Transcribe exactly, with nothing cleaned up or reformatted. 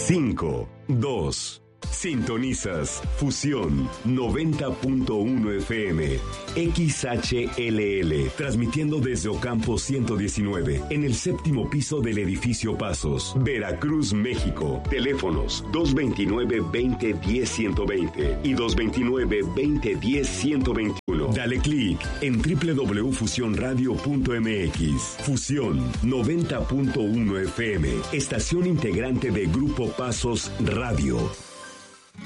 cinco, dos. Sintonizas Fusión noventa punto uno F M, X H L L, transmitiendo desde Ocampo ciento diecinueve, en el séptimo piso del edificio Pasos, Veracruz, México. Teléfonos dos veintinueve, veinte, diez, ciento veinte y dos veintinueve, veinte, diez, ciento veintiuno. Dale clic en doble u doble u doble u punto fusión radio punto m x. Fusión noventa punto uno F M, estación integrante de Grupo Pasos Radio.